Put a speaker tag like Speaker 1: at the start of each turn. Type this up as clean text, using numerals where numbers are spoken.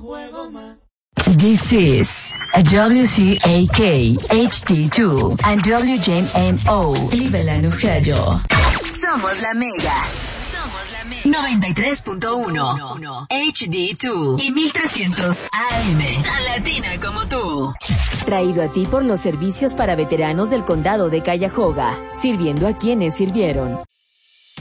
Speaker 1: This is a WCAK HD2 and WJMO Cleveland, Ohio. Somos la Mega. 93.1 HD2 y 1300 AM. Tan latina como tú.
Speaker 2: Traído a ti por los servicios para veteranos del condado de Cuyahoga, sirviendo a quienes sirvieron.